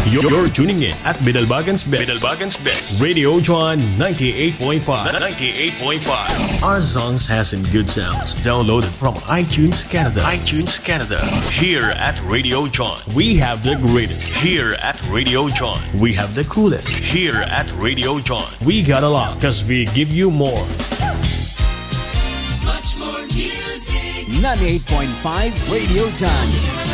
You're tuning in at Bidalbagan's Best. Radio John 98.5. 98.5. Our songs has some good sounds. Downloaded from iTunes Canada. Here at Radio John, we have the greatest. Here at Radio John, we have the coolest. Here at Radio John, we got a lot because we give you more. Much more music. 98.5 Radio John.